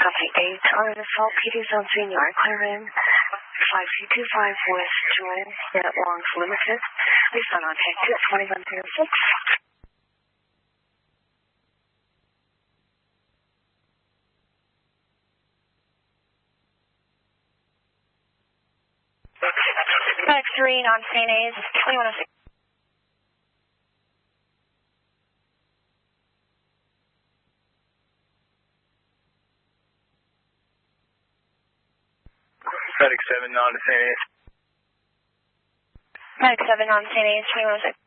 Copy 8 on the Salt PD Zone Senior, clear in 5325 West Joanne, at Longs Limited. Please on contact 2106. Connect 3 on St. A's, 2106. Medic 7 on to St. A's. Medic 7 on St. A's, 2106.